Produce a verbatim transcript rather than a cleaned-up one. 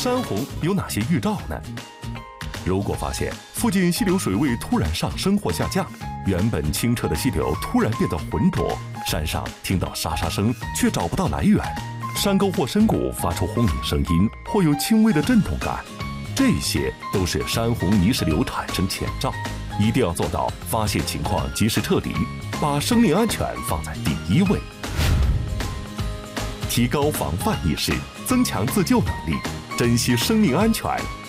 山洪有哪些预兆呢？如果发现附近溪流水位突然上升或下降，原本清澈的溪流突然变得浑浊，山上听到沙沙声却找不到来源，山沟或深谷发出轰鸣声音或有轻微的震动感，这些都是山洪泥石流产生前兆，一定要做到发现情况及时撤离，把生命安全放在第一位。提高防范意识，增强自救能力，珍惜生命安全，